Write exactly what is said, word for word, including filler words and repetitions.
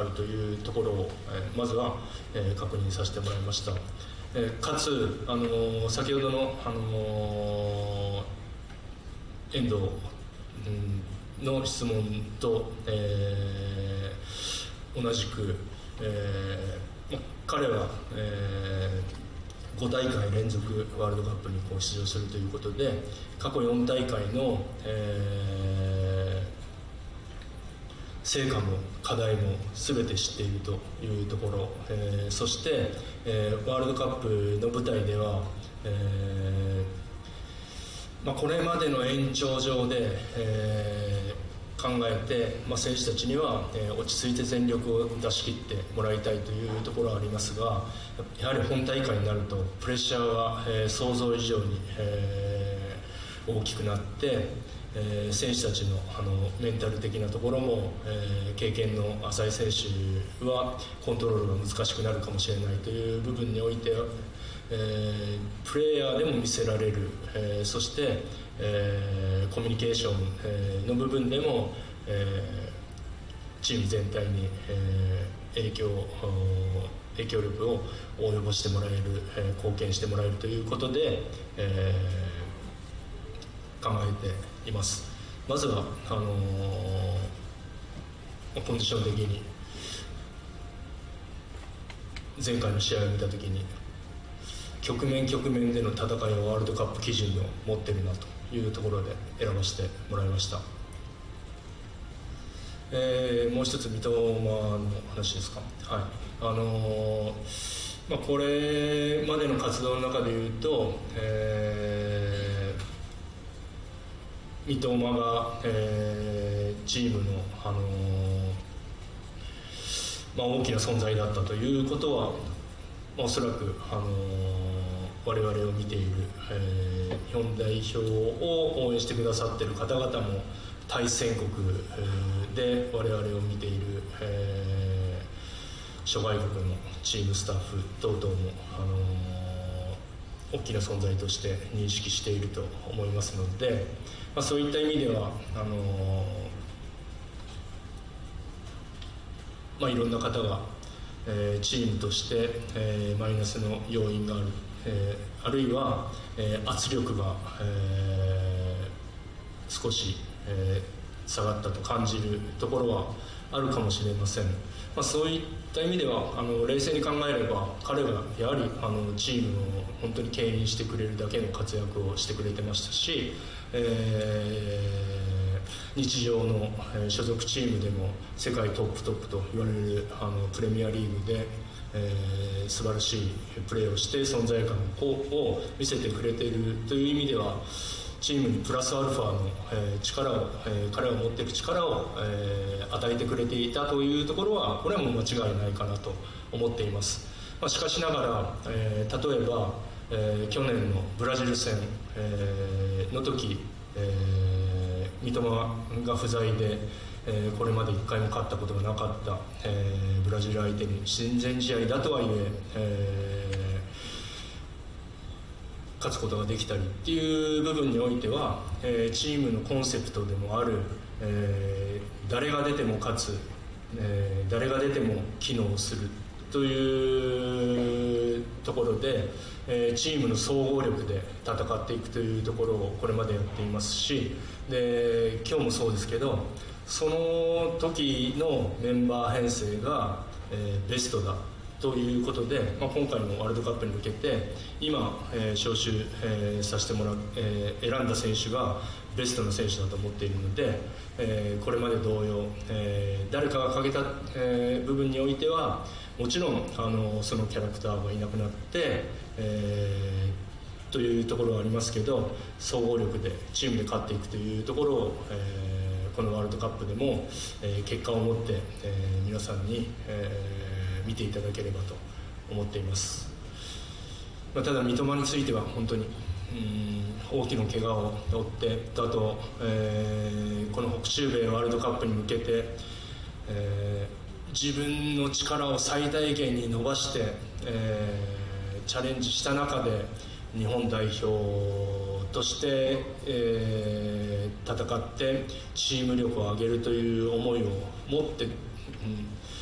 あるというところを、えー、まずは、えー、確認させてもらいました。えー、かつ、あのー、先ほどの、あのー、遠藤、うん、の質問と、えー、同じく、えー、彼は、えー、ご大会連続ワールドカップにこう出場するということで、過去よん大会の、えー、成果も課題も全て知っているというところ、えー、そして、えー、ワールドカップの舞台では、えーまあ、これまでの延長上で、えー考えて、まあ、選手たちには、えー、落ち着いて全力を出し切ってもらいたいというところはありますが、やはり本大会になるとプレッシャーは、えー、想像以上に、えー、大きくなって、えー、選手たちの、あのメンタル的なところも、えー、経験の浅い選手はコントロールが難しくなるかもしれないという部分において、えー、プレーヤーでも見せられる、えー、そして、えー、コミュニケーション、えー、の部分でも、えー、チーム全体に、えー、影響影響力を及ぼしてもらえる、えー、貢献してもらえるということで、えー、考えています。まずはあのー、コンディション的に前回の試合を見たときに局面局面での戦いをワールドカップ基準を持っているなというところで選ばせてもらいました。えー、もう一つ三笘の話ですか。はい、あのーまあ、これまでの活動の中でいうと、えー、三笘が、えー、チームの、あのーまあ、大きな存在だったということは、まあ、おそらく、あのー我々を見ている、えー、日本代表を応援してくださっている方々も対戦国、えー、で我々を見ている、えー、諸外国のチームスタッフ等々も、あのー、大きな存在として認識していると思いますので、まあ、そういった意味ではあのーまあ、いろんな方が、えー、チームとして、えー、マイナスの要因がある、えー、あるいは、えー、圧力が、えー、少し、えー、下がったと感じるところはあるかもしれません。まあ、そういった意味ではあの冷静に考えれば彼がやはりあのチームを本当に牽引してくれるだけの活躍をしてくれてましたし、えー、日常の、えー、所属チームでも世界トップトップと言われるあのプレミアリーグでえー、素晴らしいプレーをして存在感を見せてくれているという意味ではチームにプラスアルファの、えー、力を、えー、彼が持っている力を、えー、与えてくれていたというところはこれはもう間違いないかなと思っています。まあ、しかしながら、えー、例えば、えー、去年のブラジル戦、えー、の時、えー、三笘が不在でえー、これまでいっかいも勝ったことがなかった、えー、ブラジル相手に親善試合だとはいええー、勝つことができたりっていう部分においては、えー、チームのコンセプトでもある、えー、誰が出ても勝つ、えー、誰が出ても機能するというところで、えー、チームの総合力で戦っていくというところをこれまでやっていますし、で今日もそうですけどその時のメンバー編成が、えー、ベストだということで、まあ、今回のワールドカップに向けて今、えー、招集、えー、させてもらう、えー、選んだ選手がベストの選手だと思っているので、えー、これまで同様、えー、誰かが欠けた、えー、部分においてはもちろんあのそのキャラクターがいなくなって、えー、というところはありますけど総合力でチームで勝っていくというところを、えーこのワールドカップでも、えー、結果を持って、えー、皆さんに、えー、見ていただければと思っています。まあ、ただ三笘については本当にうん大きな怪我を負ってあと、えー、この北中米ワールドカップに向けて、えー、自分の力を最大限に伸ばして、えー、チャレンジした中で日本代表として、えー、戦ってチーム力を上げるという思いを持って、うん